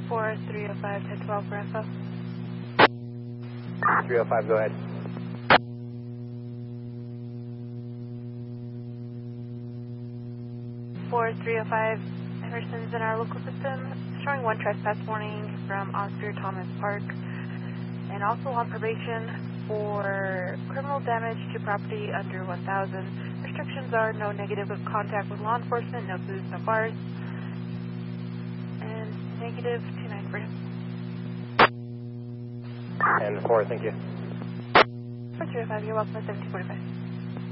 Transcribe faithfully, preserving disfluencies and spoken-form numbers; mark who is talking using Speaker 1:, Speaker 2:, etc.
Speaker 1: four three oh five, ten twelve for info.
Speaker 2: three oh five, go ahead.
Speaker 1: four three oh five, Emerson's in our local system, showing one trespass warning from Oscar Thomas Park, and also on probation for criminal damage to property under one thousand. Restrictions are no negative contact with law enforcement, no booze, no bars, and negative two nine for him.
Speaker 2: And four, thank you.
Speaker 1: four three oh five, you're welcome at seventeen forty-five.